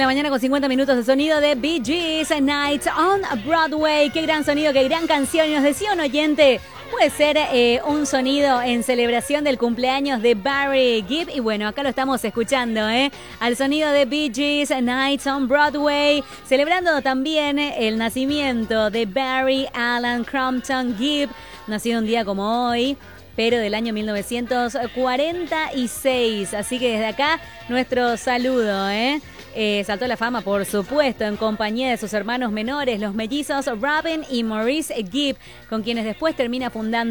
la mañana con 50 minutos de sonido de Bee Gees, Nights on Broadway. Qué gran sonido, qué gran canción. Y nos decía un oyente, puede ser un sonido en celebración del cumpleaños de Barry Gibb. Y bueno, acá lo estamos escuchando, al sonido de Bee Gees, Nights on Broadway. Celebrando también el nacimiento de Barry Allen Crampton Gibb. Nacido un día como hoy, pero del año 1946. Así que desde acá, nuestro saludo, saltó a la fama, por supuesto, en compañía de sus hermanos menores, los mellizos Robin y Maurice Gibb, con quienes después termina fundando